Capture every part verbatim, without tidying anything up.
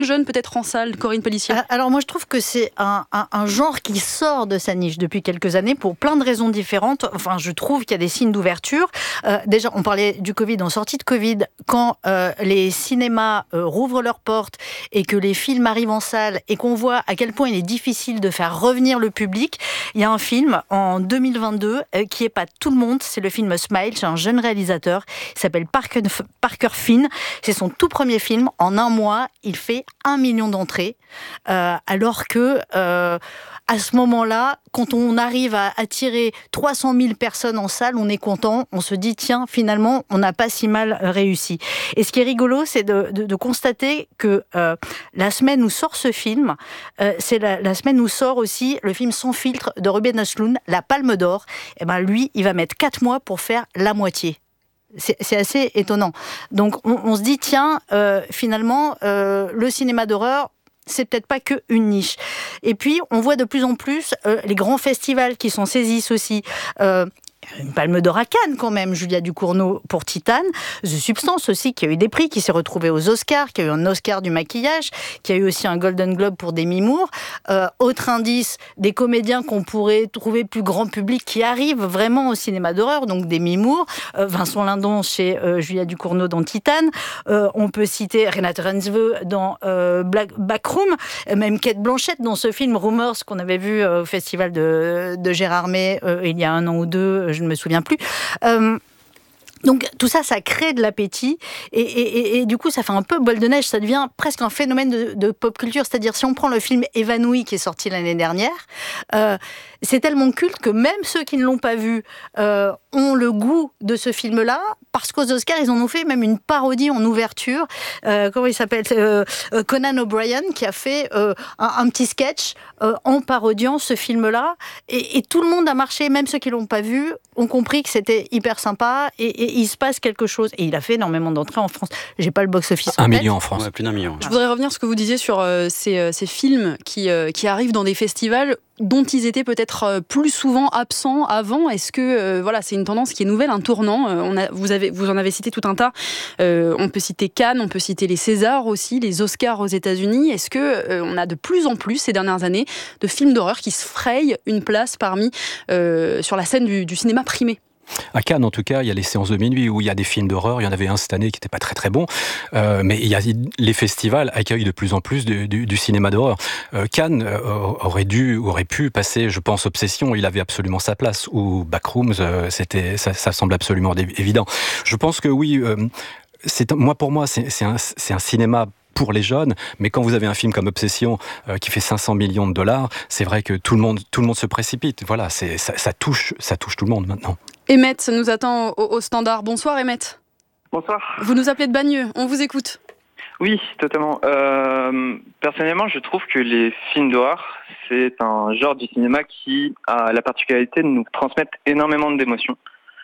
jeunes peut-être en salle, Corinne Pellissier? Alors moi je trouve que c'est un, un, un genre qui sort de sa niche depuis quelques années pour plein de raisons différentes. Enfin je trouve qu'il y a des signes d'ouverture. Euh, déjà on parlait du Covid, en sortie de Covid, quand euh, les cinémas euh, rouvrent leurs portes et que les films arrivent en salle et qu'on voit à quel point il est difficile de faire revenir le public, il y a un film en deux mille vingt-deux euh, qui épate tout le monde, c'est le film Smile, c'est un jeune réalisateur, il s'appelle Parker, Parker Finn, c'est son tout premier film, en un mois il fait un million d'entrées, euh, alors que euh, à ce moment-là, quand on arrive à attirer trois cent mille personnes en salle, on est content, on se dit tiens, finalement, on n'a pas si mal réussi. Et ce qui est rigolo, c'est de, de, de constater que euh, la semaine où sort ce film, euh, c'est la, la semaine où sort aussi le film Sans filtre de Ruben Östlund, La Palme d'Or. Et ben lui, il va mettre quatre mois pour faire la moitié. C'est, c'est assez étonnant. Donc on, on se dit tiens, euh, finalement, euh, le cinéma d'horreur, c'est peut-être pas que une niche. Et puis on voit de plus en plus euh, les grands festivals qui s'en saisissent aussi. Euh, Une palme d'or à Cannes quand même, Julia Ducournau pour Titane. The Substance aussi, qui a eu des prix, qui s'est retrouvé aux Oscars, qui a eu un Oscar du maquillage, qui a eu aussi un Golden Globe pour Demi Moore. Euh, autre indice, des comédiens qu'on pourrait trouver plus grand public qui arrivent vraiment au cinéma d'horreur, donc Demi Moore, euh, Vincent Lindon chez euh, Julia Ducournau dans Titane. Euh, on peut citer Renate Reinsve dans euh, Black Backroom, même Cate Blanchett dans ce film Rumors qu'on avait vu euh, au festival de, de Gérardmer euh, il y a un an ou deux, je ne me souviens plus. Euh, donc tout ça, ça crée de l'appétit et, et, et, et du coup, ça fait un peu boule de neige. Ça devient presque un phénomène de, de pop culture. C'est-à-dire, si on prend le film Évanoui qui est sorti l'année dernière, euh, c'est tellement culte que même ceux qui ne l'ont pas vu euh, ont le goût de ce film-là, parce qu'aux Oscars, ils en ont fait même une parodie en ouverture. Euh, comment il s'appelle euh, Conan O'Brien, qui a fait euh, un, un petit sketch euh, en parodiant ce film-là. Et, et tout le monde a marché, même ceux qui ne l'ont pas vu, ont compris que c'était hyper sympa et, et il se passe quelque chose. Et il a fait énormément d'entrées en France. J'ai pas le box-office en Un tête. million en France. Ouais, plus d'un million. Je voudrais revenir sur ce que vous disiez sur euh, ces, euh, ces films qui, euh, qui arrivent dans des festivals dont ils étaient peut-être euh, plus souvent absents avant. Est-ce que euh, voilà, c'est une tendance qui est nouvelle, un tournant? euh, on a, vous, avez, vous en avez cité tout un tas. Euh, on peut citer Cannes, on peut citer les Césars aussi, les Oscars aux États-Unis. Est-ce que euh, on a de plus en plus ces dernières années de films d'horreur qui se frayent une place parmi euh, sur la scène du, du cinéma primé? À Cannes, en tout cas, il y a les séances de minuit où il y a des films d'horreur. Il y en avait un cette année qui n'était pas très très bon. Euh, mais il y a, les festivals accueillent de plus en plus du, du, du cinéma d'horreur. Euh, Cannes euh, aurait dû, aurait pu passer, je pense, Obsession. Il avait absolument sa place. Ou Backrooms, euh, c'était, ça, ça semble absolument évident. Je pense que oui. Euh, c'est, moi, pour moi, c'est, c'est, un, c'est un cinéma pour les jeunes, mais quand vous avez un film comme Obsession euh, qui fait cinq cents millions de dollars, c'est vrai que tout le monde, tout le monde se précipite. Voilà, c'est, ça, ça touche, ça touche tout le monde maintenant. Emmett nous attend au, au standard. Bonsoir Emmett. Bonsoir. Vous nous appelez de Bagneux, on vous écoute. Oui, totalement. Euh, personnellement, je trouve que les films d'horreur, c'est un genre du cinéma qui a la particularité de nous transmettre énormément d'émotions.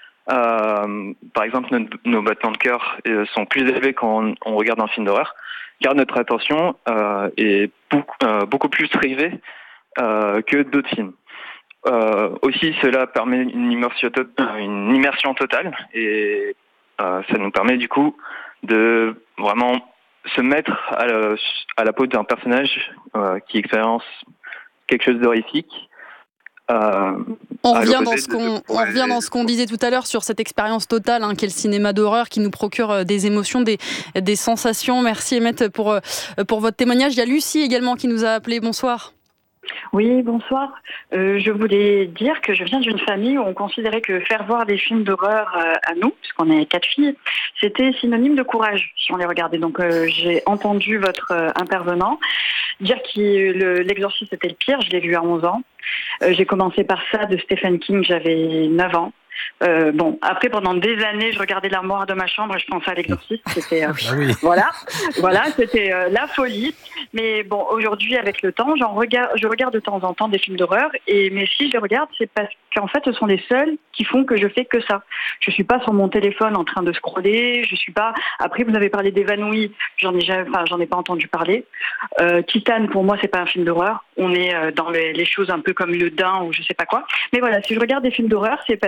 Euh, par exemple, nos, nos battements de cœur sont plus élevés quand on, on regarde un film d'horreur, car notre attention euh, est beaucoup, euh, beaucoup plus rivée euh, que d'autres films. Euh, aussi, cela permet une immersion, to- une immersion totale et euh, ça nous permet du coup de vraiment se mettre à la, à la peau d'un personnage euh, qui expérience quelque chose d'horrifique. Euh, on, revient dans ce qu'on, on revient dans ce qu'on disait tout à l'heure sur cette expérience totale hein, qu'est le cinéma d'horreur qui nous procure euh, des émotions, des, des sensations. Merci Emmett pour, euh, pour votre témoignage. Il y a Lucie également qui nous a appelé. Bonsoir. Oui, bonsoir. Euh, je voulais dire que je viens d'une famille où on considérait que faire voir des films d'horreur euh, à nous, puisqu'on est quatre filles, c'était synonyme de courage si on les regardait. Donc euh, j'ai entendu votre euh, intervenant dire que le, l'exorciste était le pire. Je l'ai vu à onze ans. Euh, j'ai commencé par ça de Stephen King, j'avais neuf ans. Euh, bon, après pendant des années, je regardais l'armoire de ma chambre et je pensais à l'exorciste. C'était euh, ah oui. voilà, voilà, c'était euh, la folie. Mais bon, aujourd'hui, avec le temps, j'en regarde, je regarde de temps en temps des films d'horreur. Et mais si je les regarde, c'est parce qu'en fait, ce sont les seuls qui font que je fais que ça. Je suis pas sur mon téléphone en train de scroller. Je suis pas. Après, vous avez parlé d'Évanouie. J'en ai jamais, enfin, j'en ai pas entendu parler. Euh, Titane, pour moi, c'est pas un film d'horreur. On est euh, dans les, les choses un peu comme Le Dain ou je sais pas quoi. Mais voilà, si je regarde des films d'horreur, c'est parce que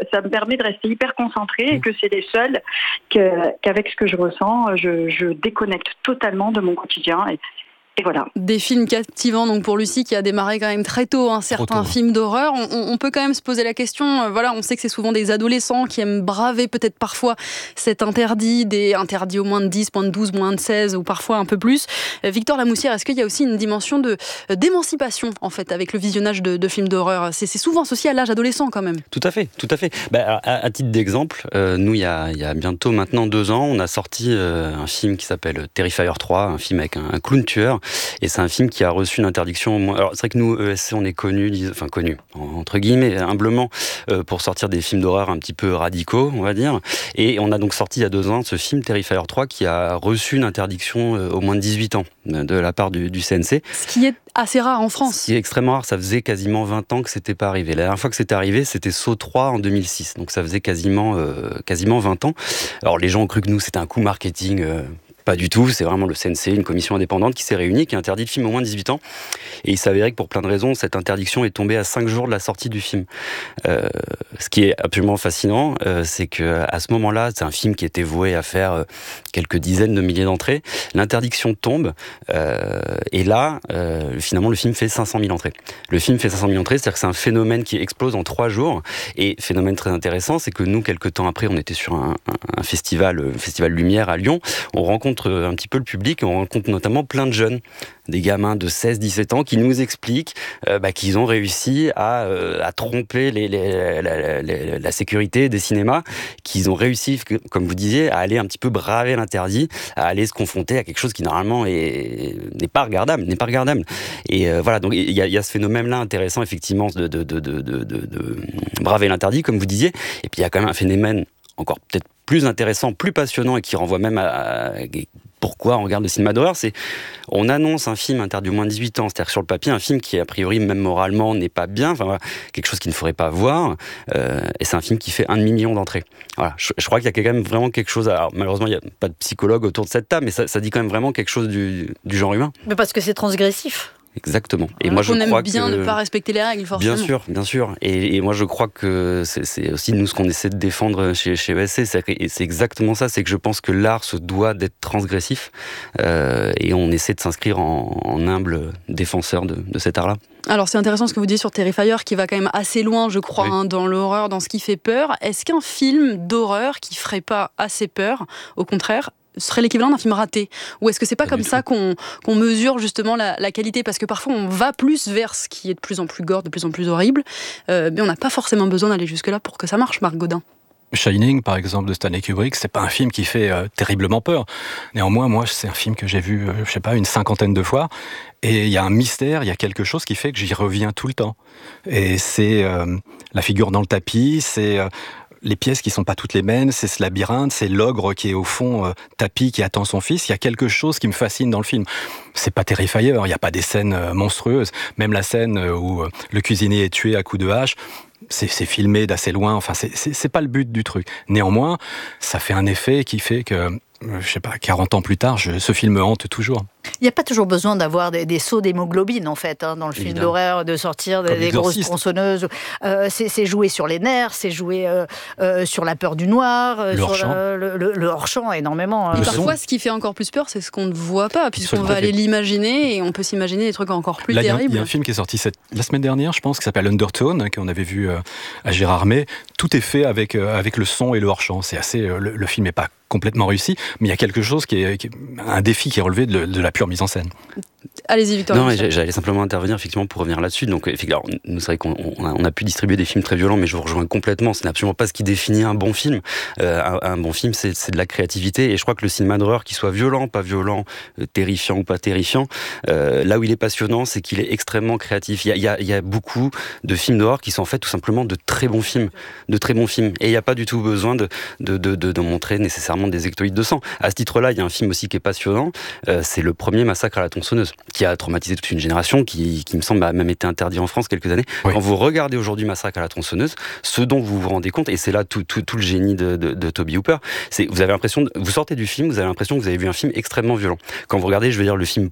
ça me permet de rester hyper concentrée et que c'est les seuls que, qu'avec ce que je ressens, je, je déconnecte totalement de mon quotidien. Et, Et voilà. Des films captivants donc pour Lucie qui a démarré quand même très tôt un certain tôt. film d'horreur. On, on peut quand même se poser la question, euh, voilà, on sait que c'est souvent des adolescents qui aiment braver peut-être parfois cet interdit, des interdits au moins de dix, moins de douze, moins de seize ou parfois un peu plus. Euh, Victor Lamoussière, est-ce qu'il y a aussi une dimension de, euh, d'émancipation en fait avec le visionnage de, de films d'horreur ? c'est, c'est souvent associé à l'âge adolescent quand même. Tout à fait, tout à fait. Bah, à, à titre d'exemple, euh, nous il y, a, il y a bientôt maintenant deux ans, on a sorti euh, un film qui s'appelle Terrifier trois, un film avec un, un clown tueur, et c'est un film qui a reçu une interdiction. Alors c'est vrai que nous, E S C, on est connus, enfin connus, entre guillemets, humblement, euh, pour sortir des films d'horreur un petit peu radicaux, on va dire. Et on a donc sorti il y a deux ans ce film, Terrifier trois, qui a reçu une interdiction euh, au moins de dix-huit ans de la part du, du C N C. Ce qui est assez rare en France. Ce qui est extrêmement rare, ça faisait quasiment vingt ans que c'était pas arrivé. La dernière fois que c'était arrivé, c'était Saw trois en deux mille six, donc ça faisait quasiment, euh, quasiment vingt ans. Alors les gens ont cru que nous, c'était un coup marketing... Euh, Pas du tout, c'est vraiment le C N C, une commission indépendante qui s'est réunie, qui a interdit le film au moins de dix-huit ans. Et il s'avérait que pour plein de raisons, cette interdiction est tombée à cinq jours de la sortie du film. Euh, ce qui est absolument fascinant, euh, c'est qu'à ce moment-là, c'est un film qui était voué à faire euh, quelques dizaines de milliers d'entrées. L'interdiction tombe, euh, et là, euh, finalement, le film fait cinq cent mille entrées. Le film fait cinq cent mille entrées, c'est-à-dire que c'est un phénomène qui explose en trois jours. Et phénomène très intéressant, c'est que nous, quelques temps après, on était sur un, un, un festival, un festival Lumière à Lyon. On rencontre un petit peu le public, on rencontre notamment plein de jeunes, des gamins de seize dix-sept ans qui nous expliquent euh, bah, qu'ils ont réussi à, euh, à tromper les, les, la, la, la sécurité des cinémas, qu'ils ont réussi, comme vous disiez, à aller un petit peu braver l'interdit, à aller se confronter à quelque chose qui normalement est, n'est pas regardable, n'est pas regardable. Et euh, voilà, donc il y, y a ce phénomène-là intéressant, effectivement, de, de, de, de, de, de braver l'interdit, comme vous disiez. Et puis il y a quand même un phénomène encore peut-être plus intéressant, plus passionnant et qui renvoie même à, à pourquoi on regarde le cinéma d'horreur, c'est on annonce un film interdit au moins de dix-huit ans, c'est-à-dire sur le papier un film qui a priori même moralement n'est pas bien, enfin voilà, quelque chose qu'il ne faudrait pas voir, euh, et c'est un film qui fait un demi-million d'entrées. Voilà, je, je crois qu'il y a quand même vraiment quelque chose, alors malheureusement il n'y a pas de psychologue autour de cette table, mais ça, ça dit quand même vraiment quelque chose du, du genre humain. Mais parce que c'est transgressif. Exactement. Et moi, je on crois aime bien que... ne pas respecter les règles, forcément. Bien sûr, bien sûr. Et, et moi, je crois que c'est, c'est aussi nous ce qu'on essaie de défendre chez, chez E S C. C'est, c'est exactement ça. C'est que je pense que l'art se doit d'être transgressif, euh, et on essaie de s'inscrire en, en humble défenseur de, de cet art-là. Alors c'est intéressant ce que vous dites sur Terrifier, qui va quand même assez loin, je crois, oui. hein, dans l'horreur, dans ce qui fait peur. Est-ce qu'un film d'horreur qui ferait pas assez peur, au contraire, serait l'équivalent d'un film raté ? Ou est-ce que c'est pas, pas comme ça qu'on, qu'on mesure justement la, la qualité ? Parce que parfois on va plus vers ce qui est de plus en plus gore, de plus en plus horrible, euh, mais on n'a pas forcément besoin d'aller jusque-là pour que ça marche, Marc Gaudin. Shining, par exemple, de Stanley Kubrick, c'est pas un film qui fait euh, terriblement peur. Néanmoins, moi, c'est un film que j'ai vu, euh, je sais pas, une cinquantaine de fois. Et il y a un mystère, il y a quelque chose qui fait que j'y reviens tout le temps. Et c'est euh, la figure dans le tapis, c'est... Euh, les pièces qui sont pas toutes les mêmes, c'est ce labyrinthe, c'est l'ogre qui est au fond euh, tapis, qui attend son fils. Il y a quelque chose qui me fascine dans le film. C'est pas Terrifier, il y a pas des scènes euh, monstrueuses. Même la scène euh, où euh, le cuisinier est tué à coups de hache, c'est, c'est filmé d'assez loin. Enfin, c'est, c'est, c'est pas le but du truc. Néanmoins, ça fait un effet qui fait que, euh, je sais pas, quarante ans plus tard, je, ce film me hante toujours. Il n'y a pas toujours besoin d'avoir des, des sauts d'hémoglobine, en fait, hein, dans le film Évidemment. d'horreur, de sortir des, des grosses tronçonneuses. Euh, c'est, c'est joué sur les nerfs, c'est joué euh, euh, sur la peur du noir, euh, le sur hors-champ. Le, le, le, le hors-champ énormément. Et parfois, ce qui fait encore plus peur, c'est ce qu'on ne voit pas, puisqu'on va aller l'imaginer et on peut s'imaginer des trucs encore plus Là, terribles. Il y a un film qui est sorti cette, la semaine dernière, je pense, qui s'appelle Undertone, hein, qu'on avait vu euh, à Gérardmer. Tout est fait avec, euh, avec le son et le hors-champ. C'est assez, euh, le, le film n'est pas complètement réussi, mais il y a quelque chose qui est, qui est un défi qui est relevé de, de la pure mise en scène. Allez-y, Victor. Non, mais j'allais simplement intervenir effectivement pour revenir là-dessus. Donc, alors, nous, c'est vrai qu'on on a, on a pu distribuer des films très violents, mais je vous rejoins complètement. Ce n'est absolument pas ce qui définit un bon film. Euh, un, un bon film, c'est, c'est de la créativité. Et je crois que le cinéma d'horreur, qu'il soit violent, pas violent, euh, terrifiant ou pas terrifiant, euh, là où il est passionnant, c'est qu'il est extrêmement créatif. Il y a, il y a, il y a beaucoup de films d'horreur qui sont en fait tout simplement de très bons films, de très bons films. Et il n'y a pas du tout besoin de de, de, de de montrer nécessairement des ectoïdes de sang. À ce titre-là, il y a un film aussi qui est passionnant. Euh, c'est le premier Massacre à la tronçonneuse, qui a traumatisé toute une génération, qui, qui me semble a même été interdit en France quelques années. Oui. Quand vous regardez aujourd'hui Massacre à la tronçonneuse, ce dont vous vous rendez compte, et c'est là tout, tout, tout le génie de, de, de Tobe Hooper, c'est vous avez l'impression, de, vous sortez du film, vous avez l'impression que vous avez vu un film extrêmement violent. Quand vous regardez, je veux dire, le film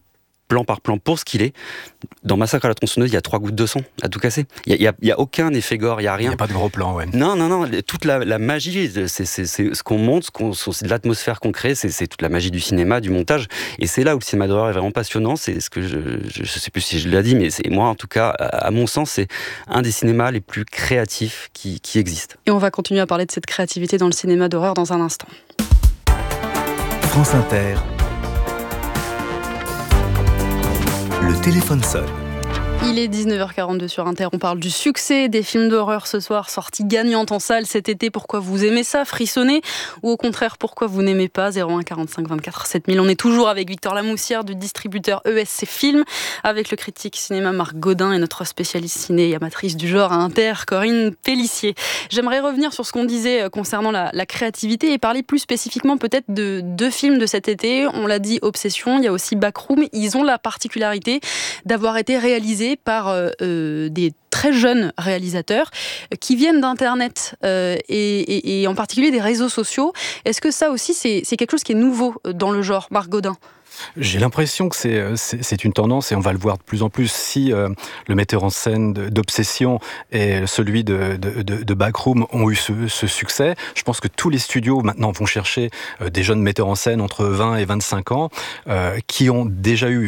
plan par plan pour ce qu'il est. Dans Massacre à la tronçonneuse, il y a trois gouttes de sang à tout casser. Il n'y a, a, a aucun effet gore, il n'y a rien. Il n'y a pas de gros plan, ouais. Non, non, non. Toute la, la magie, c'est, c'est, c'est ce qu'on monte, ce qu'on, c'est de l'atmosphère qu'on crée, c'est, c'est toute la magie du cinéma, du montage. Et c'est là où le cinéma d'horreur est vraiment passionnant. C'est ce que je ne sais plus si je l'ai dit, mais c'est, moi, en tout cas, à, à mon sens, c'est un des cinémas les plus créatifs qui, qui existent. Et on va continuer à parler de cette créativité dans le cinéma d'horreur dans un instant. France Inter. Le téléphone sonne. Il est dix-neuf heures quarante-deux sur Inter, on parle du succès des films d'horreur ce soir, sorties gagnantes en salle cet été. Pourquoi vous aimez ça, frissonner, ou au contraire pourquoi vous n'aimez pas? Zéro un quarante-cinq vingt-quatre sept mille. On est toujours avec Victor Lamoussière du distributeur E S C Films, avec le critique cinéma Marc Godin et notre spécialiste ciné et amatrice du genre à Inter, Corinne Pélissier. J'aimerais revenir sur ce qu'on disait concernant la, la créativité et parler plus spécifiquement peut-être de deux films de cet été. On l'a dit, Obsession, il y a aussi Backroom. Ils ont la particularité d'avoir été réalisés par euh, des très jeunes réalisateurs qui viennent d'Internet euh, et, et, et en particulier des réseaux sociaux. Est-ce que ça aussi, c'est, c'est quelque chose qui est nouveau dans le genre, Marc Godin ? J'ai l'impression que c'est, c'est, c'est une tendance et on va le voir de plus en plus. Si euh, le metteur en scène de, d'Obsession et celui de, de, de, de Backroom ont eu ce, ce succès, je pense que tous les studios maintenant vont chercher euh, des jeunes metteurs en scène entre vingt et vingt-cinq ans euh, qui ont déjà eu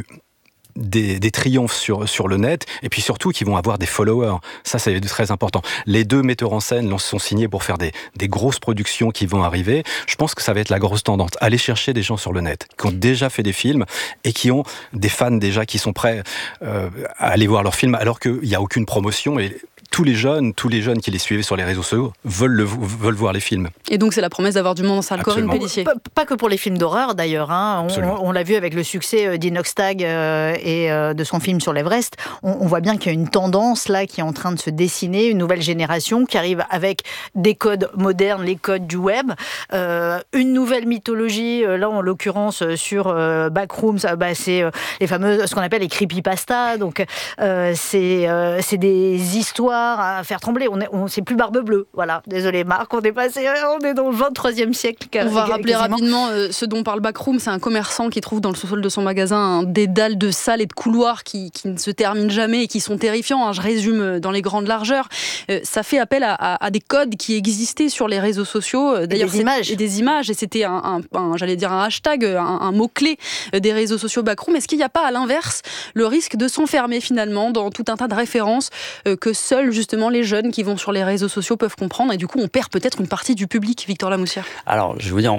Des, des triomphes sur, sur le net, et puis surtout qui vont avoir des followers. Ça, c'est très important. Les deux metteurs en scène sont signés pour faire des, des grosses productions qui vont arriver. Je pense que ça va être la grosse tendance. Aller chercher des gens sur le net, qui ont déjà fait des films, et qui ont des fans déjà qui sont prêts euh, à aller voir leurs films, alors qu'il n'y a aucune promotion, et tous les jeunes, tous les jeunes qui les suivaient sur les réseaux sociaux veulent, le, veulent voir les films. Et donc c'est la promesse d'avoir du monde en salle. Corinne Pélissier. Pas, pas que pour les films d'horreur d'ailleurs. Hein. On, on l'a vu avec le succès d'Inox Tag euh, et euh, de son film sur l'Everest. On, on voit bien qu'il y a une tendance là qui est en train de se dessiner, une nouvelle génération qui arrive avec des codes modernes, les codes du web, euh, une nouvelle mythologie. Euh, là en l'occurrence sur euh, Backroom, ça, bah, c'est euh, les fameuses, ce qu'on appelle les creepypasta. Donc euh, c'est, euh, c'est des histoires à faire trembler. On est, on, c'est plus Barbe Bleue. Voilà. Désolé Marc, on est passé, on est dans le vingt-troisième siècle. On va rappeler quasiment. rapidement euh, ce dont parle Backroom. C'est un commerçant qui trouve dans le sous-sol de son magasin un dédale de salles et de couloirs qui, qui ne se terminent jamais et qui sont terrifiants. Hein. Je résume dans les grandes largeurs. Euh, ça fait appel à, à, à des codes qui existaient sur les réseaux sociaux. D'ailleurs, et des images. Et des images. Et c'était un, un, un j'allais dire un hashtag, un, un mot-clé des réseaux sociaux Backroom. Est-ce qu'il n'y a pas à l'inverse le risque de s'enfermer finalement dans tout un tas de références euh, que seuls justement les jeunes qui vont sur les réseaux sociaux peuvent comprendre, et du coup on perd peut-être une partie du public, Victor Lamoussière? Alors je veux dire,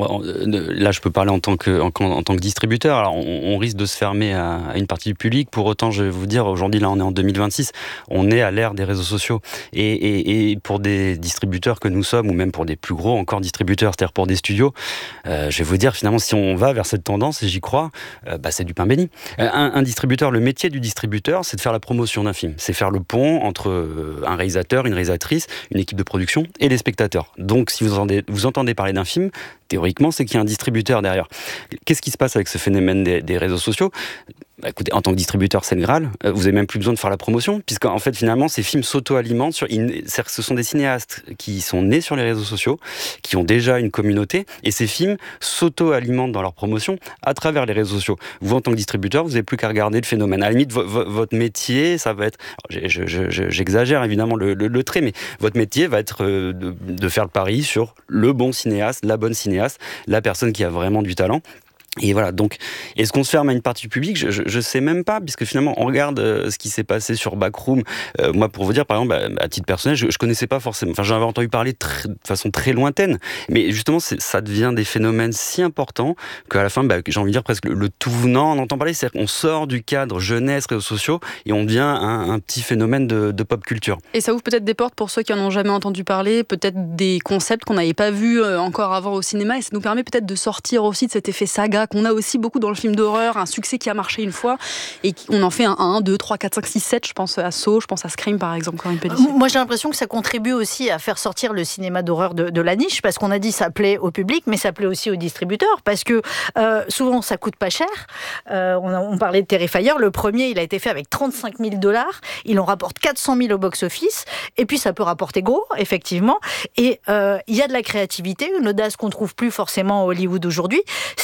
là je peux parler en tant que, en, en tant que distributeur. Alors on, on risque de se fermer à, à une partie du public. Pour autant, je vais vous dire, aujourd'hui là on est en deux mille vingt-six, on est à l'ère des réseaux sociaux, et, et, et pour des distributeurs que nous sommes, ou même pour des plus gros encore distributeurs, c'est-à-dire pour des studios, euh, je vais vous dire finalement, si on va vers cette tendance, et j'y crois, euh, bah, c'est du pain béni. Un, un distributeur, le métier du distributeur, c'est de faire la promotion d'un film, c'est faire le pont entre un réalisateur, une réalisatrice, une équipe de production et les spectateurs. Donc si vous entendez, vous entendez parler d'un film, théoriquement c'est qu'il y a un distributeur derrière. Qu'est-ce qui se passe avec ce phénomène des, des réseaux sociaux ? Bah, écoutez, en tant que distributeur, c'est le Graal. Euh, vous n'avez même plus besoin de faire la promotion, puisqu'en fait, finalement, ces films s'auto-alimentent. Sur, ils, ce sont des cinéastes qui sont nés sur les réseaux sociaux, qui ont déjà une communauté, et ces films s'auto-alimentent dans leur promotion à travers les réseaux sociaux. Vous, en tant que distributeur, vous n'avez plus qu'à regarder le phénomène. À la limite, vo- vo- votre métier, ça va être... Je, je, je, j'exagère évidemment le, le, le trait, mais votre métier va être euh, de, de faire le pari sur le bon cinéaste, la bonne cinéaste, la personne qui a vraiment du talent. Et voilà, donc, est-ce qu'on se ferme à une partie du public ? Je, je, je sais même pas, puisque finalement, on regarde euh, ce qui s'est passé sur Backroom. Euh, moi, pour vous dire, par exemple, à, à titre personnel, je, je connaissais pas forcément, enfin, j'en avais entendu parler très, de façon très lointaine, mais justement, c'est, ça devient des phénomènes si importants qu'à la fin, bah, j'ai envie de dire presque le, le tout venant, on entend parler, c'est-à-dire qu'on sort du cadre jeunesse, réseaux sociaux, et on devient un, un petit phénomène de, de pop culture. Et ça ouvre peut-être des portes pour ceux qui en ont jamais entendu parler, peut-être des concepts qu'on n'avait pas vus encore avant au cinéma, et ça nous permet peut-être de sortir aussi de cet effet saga qu'on a aussi beaucoup dans le film d'horreur, un succès qui a marché une fois, et on en fait un un, deux, trois, quatre, cinq, six, sept, je pense à Saw, je pense à Scream par exemple, Corinne Pélissier. Moi j'ai l'impression que ça contribue aussi à faire sortir le cinéma d'horreur de, de la niche, parce qu'on a dit ça plaît au public, mais ça plaît aussi aux distributeurs, parce que euh, souvent ça coûte pas cher. Euh, on, a, on parlait de Terrifier, le premier il a été fait avec trente-cinq mille dollars, il en rapporte quatre cent mille au box-office, et puis ça peut rapporter gros, effectivement, et il euh, y a de la créativité, une audace qu'on trouve plus forcément à Hollywood aujourd'hui. C'est un genre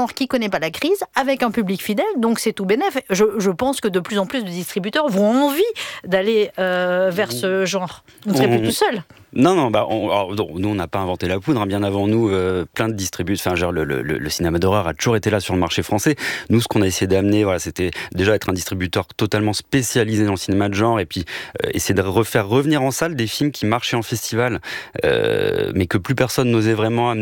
genre qui connaît pas la crise, avec un public fidèle, donc c'est tout bénef. Je, je pense que de plus en plus de distributeurs vont envie d'aller euh, vers ce genre. Vous ne serez plus tout seul. Non, non, bah, on, alors, nous, on n'a pas inventé la poudre. Hein, bien avant nous, euh, plein de distributeurs. Enfin, genre, le, le, le cinéma d'horreur a toujours été là sur le marché français. Nous, ce qu'on a essayé d'amener, voilà, c'était déjà être un distributeur totalement spécialisé dans le cinéma de genre, et puis euh, essayer de refaire revenir en salle des films qui marchaient en festival, euh, mais que plus personne n'osait vraiment amener.